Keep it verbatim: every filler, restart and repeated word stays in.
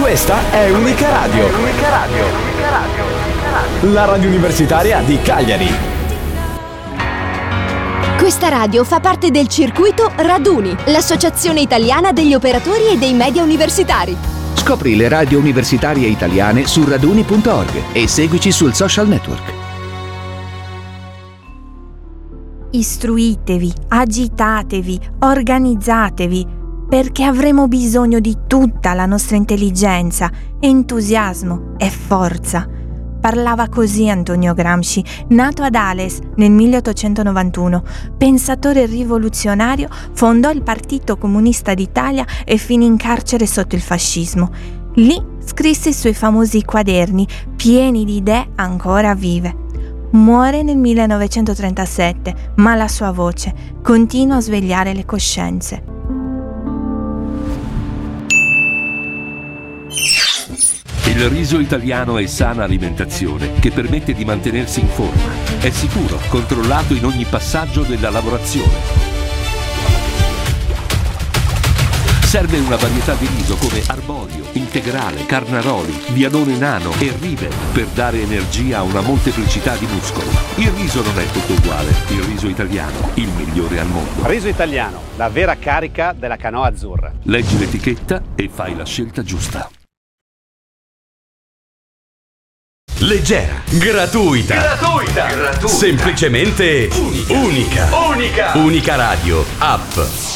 Questa è Unica Radio. Unica Radio. Unica Radio. La radio universitaria di Cagliari. Questa radio fa parte del circuito Raduni, l'associazione italiana degli operatori e dei media universitari. Scopri le radio universitarie italiane su raduni punto org e seguici sul social network. Istruitevi, agitatevi, organizzatevi, perché avremo bisogno di tutta la nostra intelligenza, entusiasmo e forza. Parlava così Antonio Gramsci, nato ad Ales nel milleottocentonovantuno. Pensatore rivoluzionario, fondò il Partito Comunista d'Italia e finì in carcere sotto il fascismo. Lì scrisse i suoi famosi quaderni, pieni di idee ancora vive. Muore nel millenovecentotrentasette, ma la sua voce continua a svegliare le coscienze. Il riso italiano è sana alimentazione che permette di mantenersi in forma. È sicuro, controllato in ogni passaggio della lavorazione. Serve una varietà di riso come arborio, integrale, carnaroli, vianone nano e rive per dare energia a una molteplicità di muscoli. Il riso non è tutto uguale. Il riso italiano, il migliore al mondo. Riso italiano, la vera carica della canoa azzurra. Leggi l'etichetta e fai la scelta giusta. Leggera, gratuita, gratuita, gratuita, semplicemente unica. Unica, unica, Unica Radio, app.